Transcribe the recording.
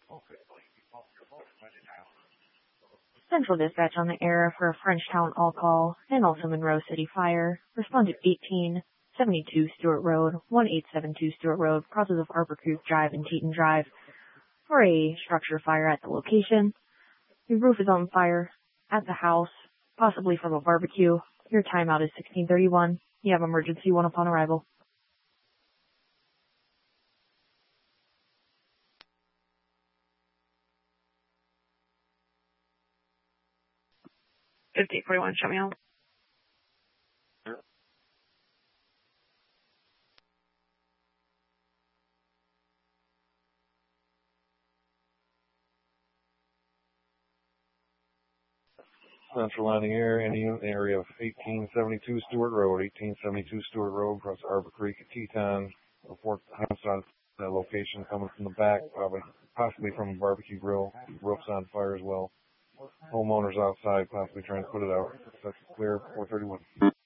Central Dispatch on the air for a Frenchtown all-call and also Monroe City Fire. Responded 1872 Stewart Road, 1872 Stewart Road, crosses of Arbor Creek Drive and Teton Drive for a structure fire at the location. The roof is on fire at the house, possibly from a barbecue. Your timeout is 16:31. You have emergency 1 upon arrival. 5841, shut me out. Central on the air, any unit in the area of 1872 Stewart Road, 1872 Stewart Road, across Arbor Creek at Teton. Report house on that location coming from the back, possibly from a barbecue grill. Roof's on fire as well. Homeowners outside, possibly trying to put it out. That's clear, 431.